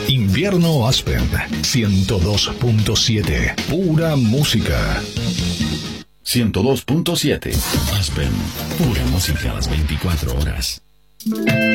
Invierno Aspen 102.7. Pura música. 102.7. Aspen. Pura música a las 24 horas.